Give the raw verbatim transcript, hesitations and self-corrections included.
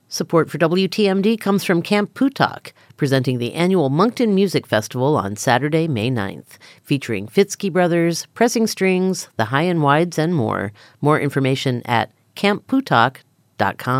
Support for W T M D comes from Camp Putak, presenting the annual Moncton Music Festival on Saturday, May ninth, featuring Fitzky Brothers, Pressing Strings, The High and Wides, and more. More information at camp putak dot com.